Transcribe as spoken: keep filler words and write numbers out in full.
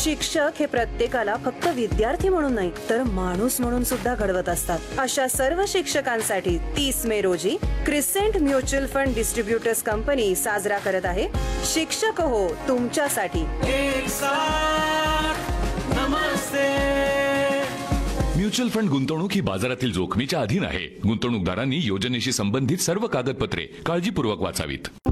शिक्षक हे प्रत्येकाला फक्त विद्यार्थी म्हणून नाही तर माणूस म्हणून सुद्धा घडवत असतात. अशा सर्व शिक्षकांसाठी तीस मे रोजी crescent mutual fund distributors company साजरा करत आहे शिक्षक हो तुमच्यासाठी. एक साथ नमस्ते. म्युच्युअल फंड गुंतवणूक ही बाजारातील जोखमीच्या अधीन आहे. गुंतवणूकदारांनी योजनेशी संबंधित सर्व कागदपत्रे काळजीपूर्वक वाचावीत.